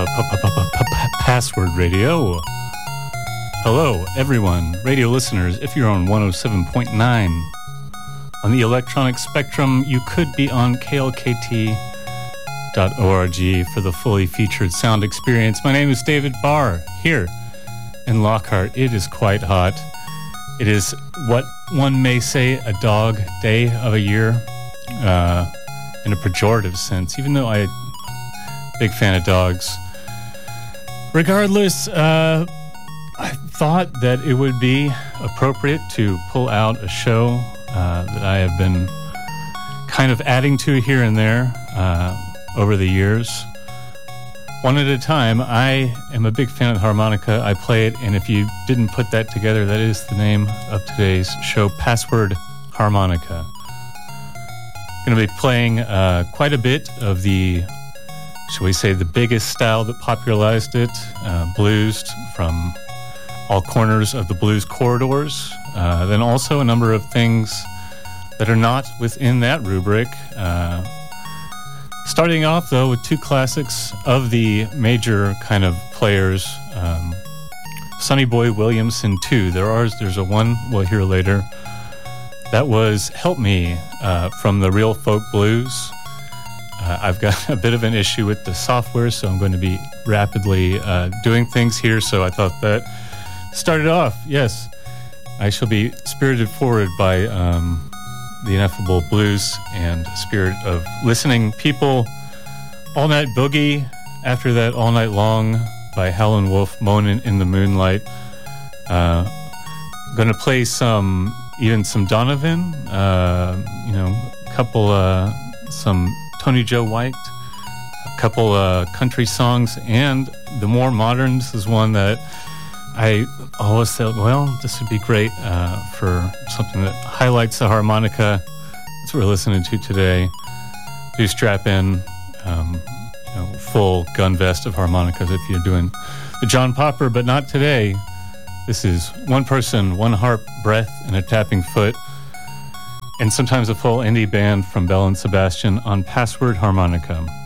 Password Radio. Hello, everyone, radio listeners. If you're on 107.9 on the electronic spectrum, you could be on klkt.org for the fully featured sound experience. My name is David Barr, here in Lockhart. It is quite hot. It is what one may say a dog day of a year, in a pejorative sense, even though I'm a big fan of dogs. Regardless, I thought that it would be appropriate to pull out a show that I have been kind of adding to here and there over the years. One at a time. I am a big fan of the harmonica. I play it, and if you didn't put that together, that is the name of today's show, Password Harmonica. Going to be playing quite a bit of the, shall we say, the biggest style that popularized it, blues from all corners of the blues corridors. Then also a number of things that are not within that rubric. Starting off, though, with two classics of the major kind of players, Sonny Boy Williamson 2. There's a one we'll hear later. That was Help Me from the Real Folk Blues. I've got a bit of an issue with the software, so I'm going to be rapidly doing things here. So I thought that started off, yes, I shall be spirited forward by the ineffable blues and spirit of listening people. All Night Boogie, after that, All Night Long by Howlin' Wolf, Moanin' in the Moonlight. Going to play some Donovan, some Tony Joe White, a couple country songs, and the more modern. This is one that I always thought, well, this would be great for something that highlights the harmonica. That's what we're listening to today. Do strap in, full gun vest of harmonicas if you're doing the John Popper, but not today. This is one person, one harp, breath, and a tapping foot, and sometimes a full indie band from Bell and Sebastian on Password Harmonica.